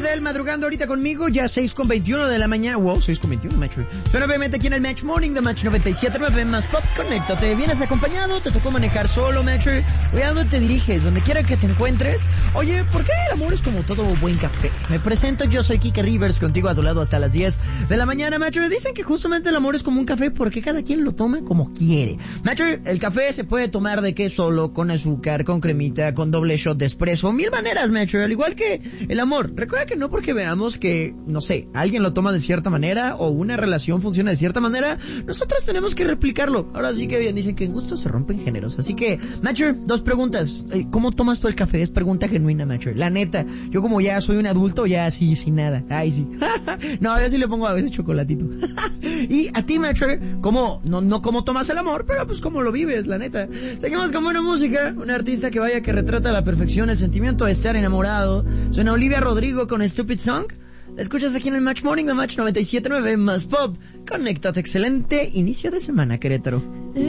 Adele madrugando ahorita conmigo, ya 6:21 de la mañana. Wow, 6:21, Metro. Suena obviamente aquí en el Match Morning de Match 97.9 más Pop. Conéctate. ¿Vienes acompañado? ¿Te tocó manejar solo, Metro? Oye, ¿a dónde te diriges? Donde quiera que te encuentres. Oye, ¿por qué el amor es como todo buen café? Me presento, yo soy Kike Rivers, contigo a tu lado hasta las 10 de la mañana, Metro. Dicen que justamente el amor es como un café porque cada quien lo toma como quiere. Metro, el café se puede tomar de qué solo, con azúcar, con cremita, con doble shot de espresso, mil maneras, Metro, al igual que el amor. Recuerda que no porque veamos que, no sé, alguien lo toma de cierta manera o una relación funciona de cierta manera, nosotros tenemos que replicarlo. Ahora sí que bien dicen que en gustos se rompen géneros. Así que, Metro, dos preguntas. ¿Cómo tomas tú el café? Es pregunta genuina, Metro. La neta, yo como ya soy un adulto, ya así, sin nada. Ay, sí. No, yo sí le pongo a veces chocolatito. Y a ti, Metro, ¿cómo? No cómo tomas el amor, pero pues cómo lo vives, la neta. Seguimos con buena música, una artista que vaya que retrata a la perfección el sentimiento de estar enamorado. Suena Olivia Rodrigo con Stupid Song. La escuchas aquí en el Match Morning de Match 97.9 más Pop. Conéctate, excelente inicio de semana, Querétaro.